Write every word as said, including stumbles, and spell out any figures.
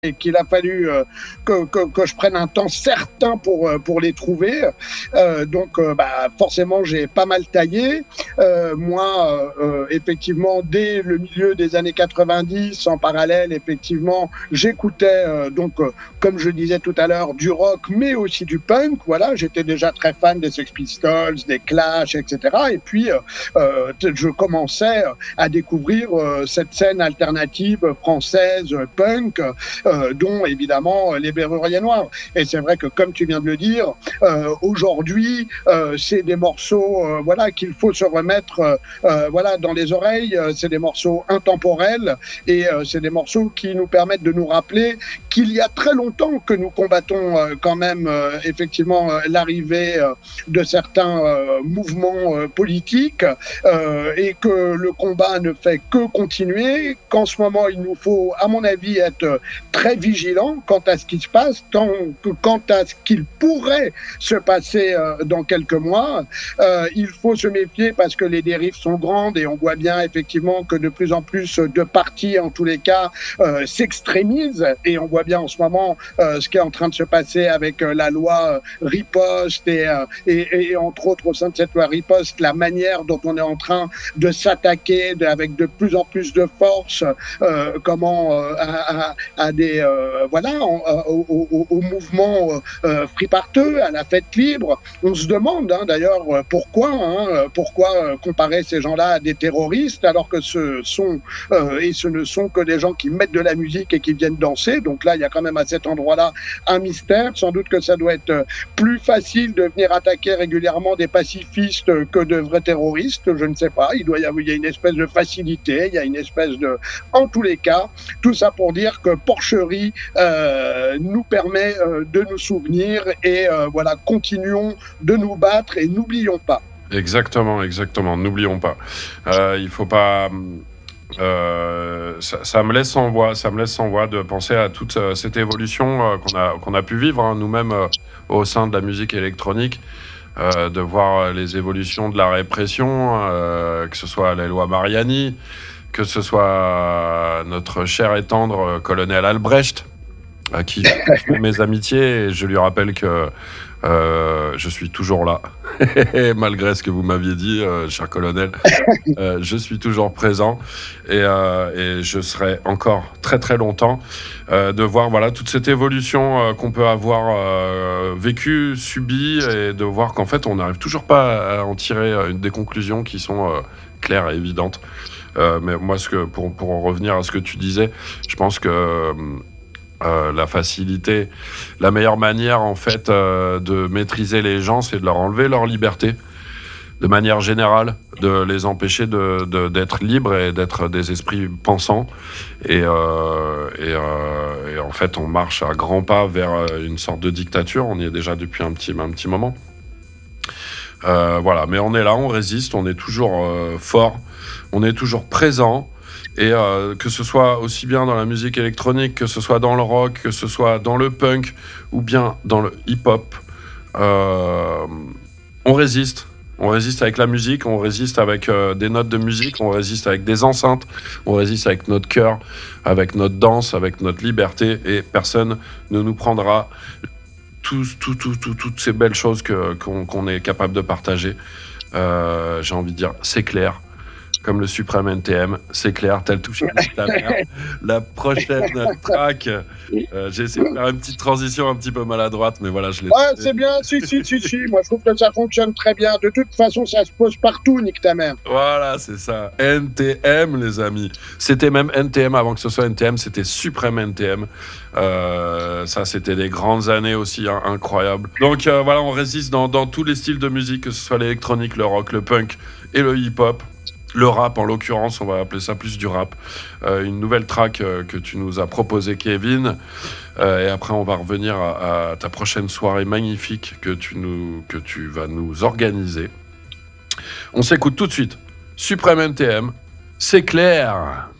et qu'il a fallu euh, que, que, que je prenne un temps certain pour, euh, pour les trouver. Euh, donc, euh, bah, forcément, j'ai pas mal taillé. Euh, moi, euh, effectivement, dès le milieu des années quatre-vingt-dix, en parallèle, effectivement, j'écoutais, euh, donc, euh, comme je disais tout à l'heure, du rock, mais aussi du punk. Voilà, j'étais déjà très fan des Sex Pistols, des Clash, et cetera. Et puis, euh, je commençais à découvrir euh, cette scène alternative française, punk, Euh, dont évidemment les Béruriers Noirs. Et c'est vrai que, comme tu viens de le dire, euh, aujourd'hui, euh, c'est des morceaux euh, voilà, qu'il faut se remettre euh, voilà, dans les oreilles. C'est des morceaux intemporels et euh, c'est des morceaux qui nous permettent de nous rappeler qu'il y a très longtemps que nous combattons euh, quand même euh, effectivement euh, l'arrivée euh, de certains euh, mouvements euh, politiques euh, et que le combat ne fait que continuer, qu'en ce moment il nous faut, à mon avis, être très vigilant quant à ce qui se passe, tant que quant à ce qu'il pourrait se passer euh, dans quelques mois. Euh, il faut se méfier parce que les dérives sont grandes et on voit bien effectivement que de plus en plus de partis, en tous les cas, euh, s'extrémisent et on voit bien en ce moment euh, ce qui est en train de se passer avec euh, la loi euh, riposte et, euh, et, et entre autres au sein de cette loi riposte, la manière dont on est en train de s'attaquer de, avec de plus en plus de force, euh, comment euh, à, à, à des euh, voilà au, au, au mouvement euh, friparteux, à la fête libre. On se demande hein, d'ailleurs pourquoi hein, pourquoi comparer ces gens-là à des terroristes alors que ce sont euh, et ce ne sont que des gens qui mettent de la musique et qui viennent danser. Donc là il y a quand même à cet endroit-là un mystère. Sans doute que ça doit être plus facile de venir attaquer régulièrement des pacifistes que de vrais terroristes. Je ne sais pas. Il doit y avoir il y a une espèce de facilité. Il y a une espèce de en tous les cas tout ça pour dire que Porcherie euh, nous permet euh, de nous souvenir et euh, voilà, continuons de nous battre et n'oublions pas. Exactement, exactement, n'oublions pas. Euh, il faut pas... Euh, ça, ça me laisse sans voix, ça me laisse sans voix de penser à toute euh, cette évolution euh, qu'on a, qu'on a pu vivre hein, nous-mêmes euh, au sein de la musique électronique. Euh, de voir les évolutions de la répression, euh, que ce soit la loi Mariani, que ce soit notre cher et tendre colonel Albrecht, à qui je fais mes amitiés, et je lui rappelle que euh, je suis toujours là, malgré ce que vous m'aviez dit, euh, cher colonel, euh, je suis toujours présent, et, euh, et je serai encore très très longtemps, euh, de voir voilà, toute cette évolution euh, qu'on peut avoir euh, vécue, subie, et de voir qu'en fait on n'arrive toujours pas à en tirer euh, des conclusions qui sont euh, claires et évidentes. Euh, mais moi, ce que, pour, pour en revenir à ce que tu disais, je pense que euh, la facilité, la meilleure manière en fait euh, de maîtriser les gens, c'est de leur enlever leur liberté, de manière générale, de les empêcher de, de, d'être libres et d'être des esprits pensants. Et, euh, et, euh, et en fait, on marche à grands pas vers une sorte de dictature. On y est déjà depuis un petit, un petit moment. Euh, voilà, mais on est là, on résiste, on est toujours euh, fort, on est toujours présent, et euh, que ce soit aussi bien dans la musique électronique, que ce soit dans le rock, que ce soit dans le punk, ou bien dans le hip-hop, euh, on résiste. On résiste avec la musique, on résiste avec euh, des notes de musique, on résiste avec des enceintes, on résiste avec notre cœur, avec notre danse, avec notre liberté, et personne ne nous prendra Tout, tout, tout, tout, toutes ces belles choses que, qu'on, qu'on est capable de partager. Euh, j'ai envie de dire, c'est clair. Comme le suprême N T M, c'est clair, t'as le touché ta mère. La prochaine track, euh, j'ai essayé de faire une petite transition un petit peu maladroite, mais voilà, je l'ai Ouais, c'est bien, si, si, si, si. Moi, je trouve que ça fonctionne très bien. De toute façon, ça se pose partout, nique ta mère. Voilà, c'est ça. N T M, les amis. C'était même N T M avant que ce soit N T M, c'était suprême N T M. Euh, ça, c'était des grandes années aussi, hein, incroyables. Donc euh, voilà, on résiste dans, dans tous les styles de musique, que ce soit l'électronique, le rock, le punk et le hip-hop. Le rap, en l'occurrence, on va appeler ça plus du rap. Euh, une nouvelle track euh, que tu nous as proposée, Kevin. Euh, et après, on va revenir à, à ta prochaine soirée magnifique que tu, nous, que tu vas nous organiser. On s'écoute tout de suite. Suprême N T M, c'est clair.